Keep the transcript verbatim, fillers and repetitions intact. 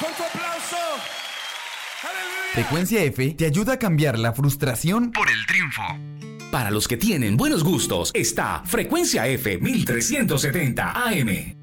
Con tu aplauso. ¡Aleluya! Frecuencia F te ayuda a cambiar la frustración por el triunfo. Para los que tienen buenos gustos, está Frecuencia F mil trescientos setenta A M.